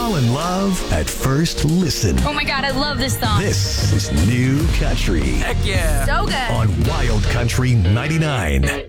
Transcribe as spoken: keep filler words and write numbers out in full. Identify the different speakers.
Speaker 1: Fall in love at first listen.
Speaker 2: Oh my God, I love this song.
Speaker 1: This is New Country
Speaker 3: Heck yeah.
Speaker 2: So good.
Speaker 1: on Wild Country ninety-nine.